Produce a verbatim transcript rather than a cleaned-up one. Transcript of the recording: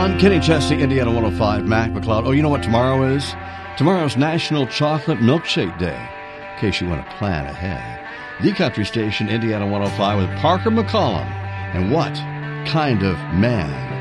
on Kenny Chesney, Indiana one oh five, Mac McLeod. Oh, you know what tomorrow is? Tomorrow's National Chocolate Milkshake Day, in case you want to plan ahead. The Country Station, Indiana one oh five, with Parker McCollum. And what kind of man